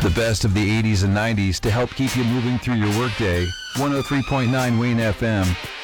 The best of the 80s and 90s to help keep you moving through your workday. 103.9 Wayne FM.